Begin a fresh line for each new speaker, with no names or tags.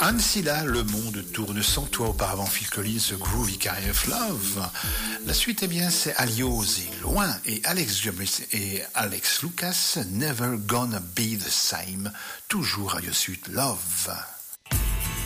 Ainsi là, le monde tourne sans toi. Auparavant, Phil Collins, Groovy Kind of Love. La suite, eh bien, c'est Alios et Loin et Alex Jobris et Alex Lucas, Never Gonna Be the Same. Toujours Radio Sud Love.